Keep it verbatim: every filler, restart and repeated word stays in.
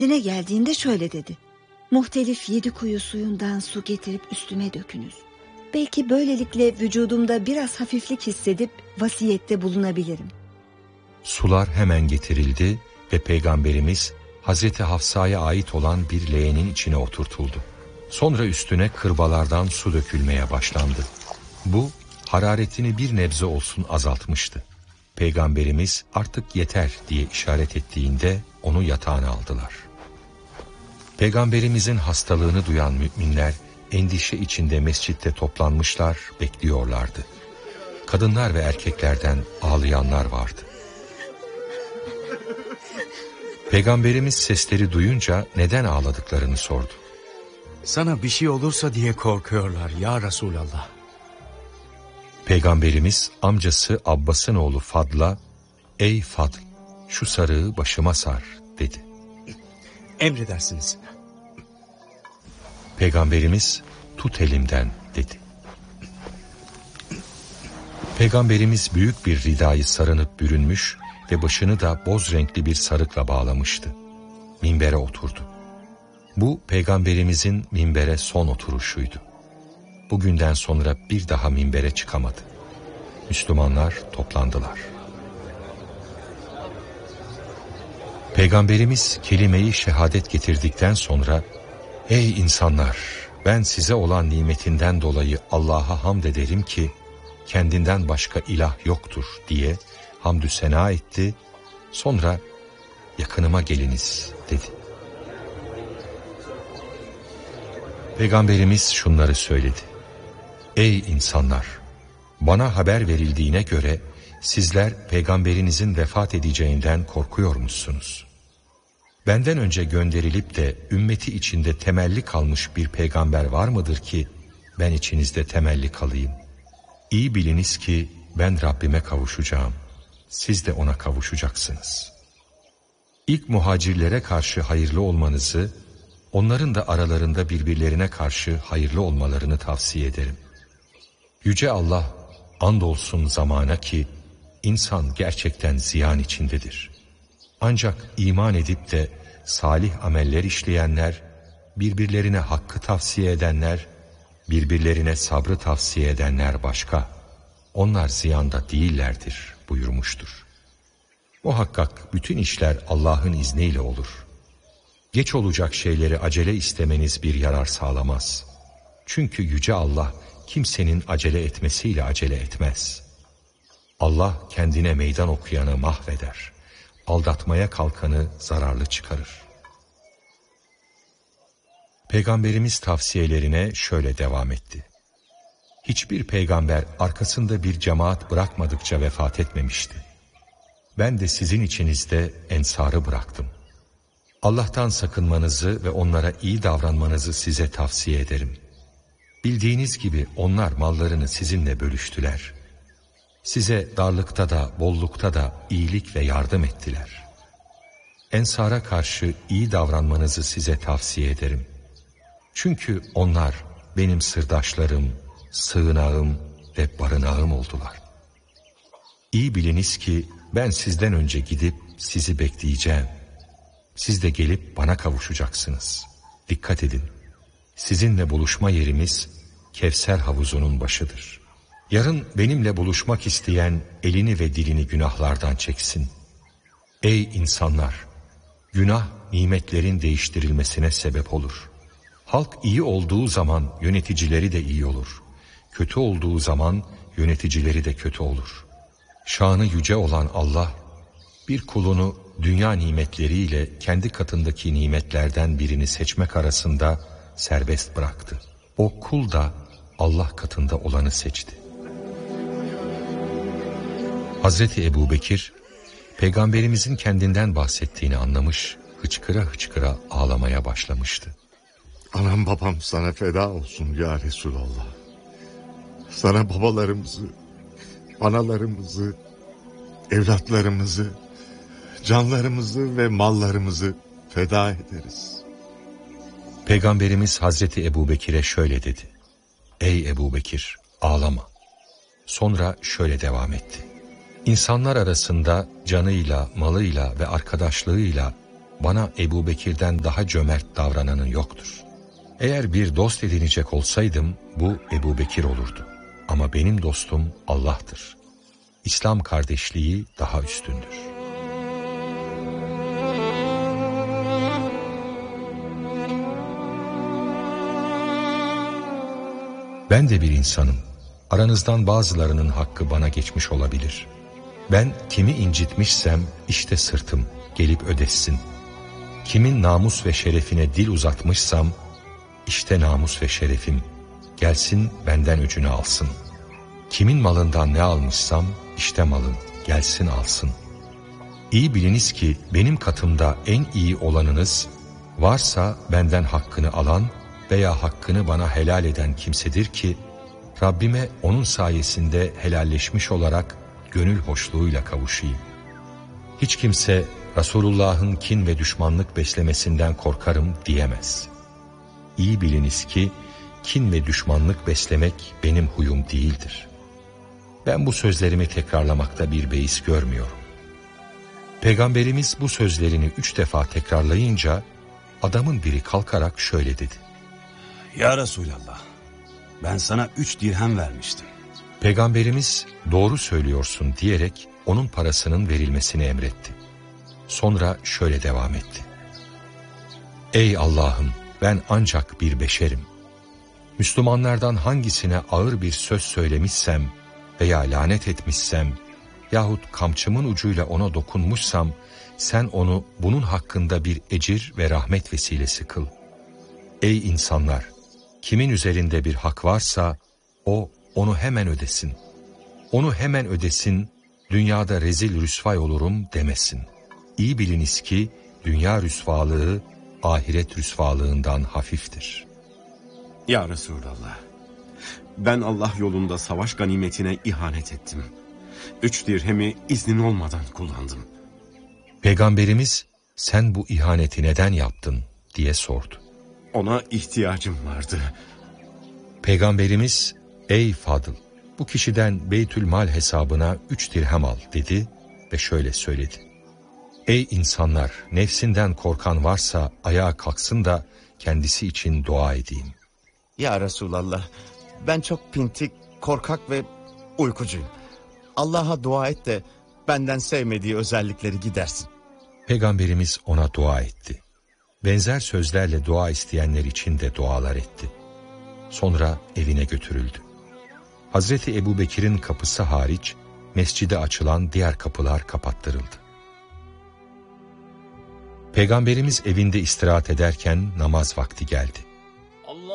Kendine geldiğinde şöyle dedi. Muhtelif yedi kuyu suyundan su getirip üstüme dökünüz. Belki böylelikle vücudumda biraz hafiflik hissedip vasiyette bulunabilirim. Sular hemen getirildi ve Peygamberimiz Hazreti Hafsa'ya ait olan bir leğenin içine oturtuldu. Sonra üstüne kırbalardan su dökülmeye başlandı. Bu hararetini bir nebze olsun azaltmıştı. Peygamberimiz artık yeter diye işaret ettiğinde onu yatağına aldılar. Peygamberimizin hastalığını duyan müminler endişe içinde mescitte toplanmışlar, bekliyorlardı. Kadınlar ve erkeklerden ağlayanlar vardı. Peygamberimiz sesleri duyunca neden ağladıklarını sordu. Sana bir şey olursa diye korkuyorlar ya Resulallah. Peygamberimiz amcası Abbas'ın oğlu Fadl'a, "Ey Fadl, şu sarığı başıma sar," dedi. Emredersiniz. Peygamberimiz, "Tut elimden," dedi. Peygamberimiz büyük bir ridayı sarınıp bürünmüş ve başını da boz renkli bir sarıkla bağlamıştı. Minbere oturdu. Bu Peygamberimizin minbere son oturuşuydu. Bugünden sonra bir daha minbere çıkamadı. Müslümanlar toplandılar. Peygamberimiz kelime-i şehadet getirdikten sonra, "Ey insanlar, ben size olan nimetinden dolayı Allah'a hamd ederim ki kendinden başka ilah yoktur," diye hamdü sena etti. Sonra "Yakınıma geliniz," dedi. Peygamberimiz şunları söyledi. "Ey insanlar! Bana haber verildiğine göre sizler peygamberinizin vefat edeceğinden korkuyormuşsunuz. Benden önce gönderilip de ümmeti içinde temelli kalmış bir peygamber var mıdır ki ben içinizde temelli kalayım? İyi biliniz ki ben Rabbime kavuşacağım. Siz de ona kavuşacaksınız. İlk muhacirlere karşı hayırlı olmanızı, onların da aralarında birbirlerine karşı hayırlı olmalarını tavsiye ederim. Yüce Allah, andolsun zamana ki insan gerçekten ziyan içindedir. Ancak iman edip de salih ameller işleyenler, birbirlerine hakkı tavsiye edenler, birbirlerine sabrı tavsiye edenler başka. Onlar ziyanda değillerdir," buyurmuştur. Muhakkak bütün işler Allah'ın izniyle olur. Geç olacak şeyleri acele istemeniz bir yarar sağlamaz. Çünkü Yüce Allah kimsenin acele etmesiyle acele etmez. Allah kendine meydan okuyanı mahveder. Aldatmaya kalkanı zararlı çıkarır. Peygamberimiz tavsiyelerine şöyle devam etti. Hiçbir peygamber arkasında bir cemaat bırakmadıkça vefat etmemişti. Ben de sizin içinizde ensarı bıraktım. Allah'tan sakınmanızı ve onlara iyi davranmanızı size tavsiye ederim. Bildiğiniz gibi onlar mallarını sizinle bölüştüler. Size darlıkta da bollukta da iyilik ve yardım ettiler. Ensara karşı iyi davranmanızı size tavsiye ederim. Çünkü onlar benim sırdaşlarım, sığınağım ve barınağım oldular. İyi biliniz ki ben sizden önce gidip sizi bekleyeceğim. Siz de gelip bana kavuşacaksınız. Dikkat edin. Sizinle buluşma yerimiz Kevser havuzunun başıdır. Yarın benimle buluşmak isteyen elini ve dilini günahlardan çeksin. Ey insanlar! Günah nimetlerin değiştirilmesine sebep olur. Halk iyi olduğu zaman yöneticileri de iyi olur. Kötü olduğu zaman yöneticileri de kötü olur. Şanı yüce olan Allah, bir kulunu dünya nimetleriyle kendi katındaki nimetlerden birini seçmek arasında serbest bıraktı. O kul da Allah katında olanı seçti. Hazreti Ebubekir, Peygamberimizin kendinden bahsettiğini anlamış, hıçkıra hıçkıra ağlamaya başlamıştı. Anam babam sana feda olsun ya Resulallah. Sana babalarımızı, analarımızı, evlatlarımızı, canlarımızı ve mallarımızı feda ederiz. Peygamberimiz Hazreti Ebubekir'e şöyle dedi. Ey Ebubekir, ağlama. Sonra şöyle devam etti. İnsanlar arasında canıyla, malıyla ve arkadaşlığıyla bana Ebu Bekir'den daha cömert davrananı yoktur. Eğer bir dost edinecek olsaydım bu Ebu Bekir olurdu. Ama benim dostum Allah'tır. İslam kardeşliği daha üstündür. Ben de bir insanım. Aranızdan bazılarının hakkı bana geçmiş olabilir. Ben kimi incitmişsem işte sırtım, gelip ödeşsin. Kimin namus ve şerefine dil uzatmışsam işte namus ve şerefim, gelsin benden öcünü alsın. Kimin malından ne almışsam işte malım, gelsin alsın. İyi biliniz ki benim katımda en iyi olanınız, varsa benden hakkını alan veya hakkını bana helal eden kimsedir ki, Rabbime onun sayesinde helalleşmiş olarak gönül hoşluğuyla kavuşayım. Hiç kimse Resulullah'ın kin ve düşmanlık beslemesinden korkarım diyemez. İyi biliniz ki kin ve düşmanlık beslemek benim huyum değildir. Ben bu sözlerimi tekrarlamakta bir beis görmüyorum. Peygamberimiz bu sözlerini üç defa tekrarlayınca adamın biri kalkarak şöyle dedi. Ya Resulallah, ben sana üç dirhem vermiştim. Peygamberimiz doğru söylüyorsun diyerek onun parasının verilmesini emretti. Sonra şöyle devam etti. Ey Allah'ım, ben ancak bir beşerim. Müslümanlardan hangisine ağır bir söz söylemişsem veya lanet etmişsem yahut kamçımın ucuyla ona dokunmuşsam sen onu bunun hakkında bir ecir ve rahmet vesilesi kıl. Ey insanlar! Kimin üzerinde bir hak varsa o onu hemen ödesin. Onu hemen ödesin, dünyada rezil rüsvay olurum demesin. İyi biliniz ki dünya rüsvalığı ahiret rüsvalığından hafiftir. Ya Resulallah, ben Allah yolunda savaş ganimetine ihanet ettim. Üç dirhemi iznin olmadan kullandım. Peygamberimiz sen bu ihaneti neden yaptın diye sordu. Ona ihtiyacım vardı. Peygamberimiz ey Fadıl, bu kişiden Beytülmal hesabına üç dirhem al dedi ve şöyle söyledi. Ey insanlar, nefsinden korkan varsa ayağa kalksın da kendisi için dua edeyim. Ya Resulallah, ben çok pintik, korkak ve uykucuyum. Allah'a dua et de benden sevmediği özellikleri gidersin. Peygamberimiz ona dua etti. Benzer sözlerle dua isteyenler için de dualar etti. Sonra evine götürüldü. Hazreti Ebu Bekir'in kapısı hariç mescide açılan diğer kapılar kapattırıldı. Peygamberimiz evinde istirahat ederken namaz vakti geldi.